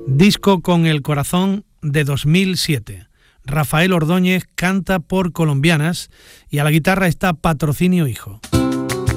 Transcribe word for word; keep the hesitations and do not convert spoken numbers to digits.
Disco con el corazón de dos mil siete. Rafael Ordóñez canta por Colombianas y a la guitarra está Patrocinio Hijo.